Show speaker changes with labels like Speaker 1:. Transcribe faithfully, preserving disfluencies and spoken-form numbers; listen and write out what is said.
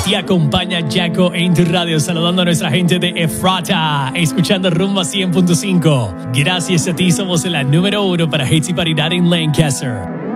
Speaker 1: Te acompaña Jaco en tu radio, saludando a nuestra gente de Efrata, escuchando Rumba cien punto cinco. Gracias a ti somos la número uno para hits y paridad en Lancaster.